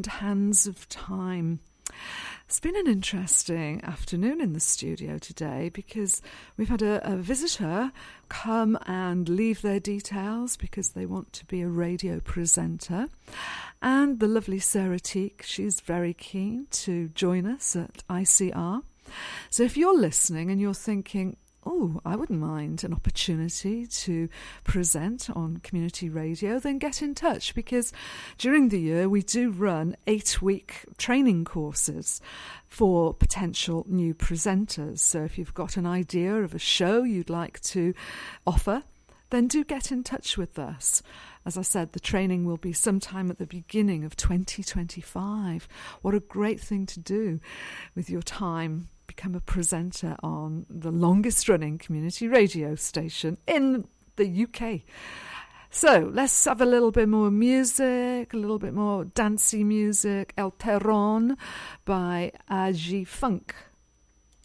and Hands of Time. It's been an interesting afternoon in the studio today because we've had a visitor come and leave their details because they want to be a radio presenter. And the lovely Sarah Teak, she's very keen to join us at ICR. So if you're listening and you're thinking, oh, I wouldn't mind an opportunity to present on community radio, then get in touch, because during the year we do run 8-week training courses for potential new presenters. So if you've got an idea of a show you'd like to offer, then do get in touch with us. As I said, the training will be sometime at the beginning of 2025. What a great thing to do with your time. Become a presenter on the longest running community radio station in the UK. So let's have a little bit more music, a little bit more dancey music. El Terron by Agi Funk.